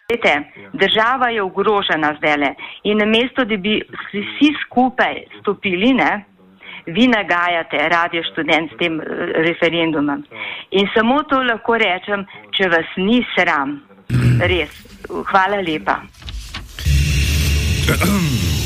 Država je ogrožena zdajle in namesto, da bi vsi skupaj stopili, ne, vi nagajate Radio Študent s tem referendumom. In samo to lahko rečem, če vas ni sram. Res. Hvala lepa.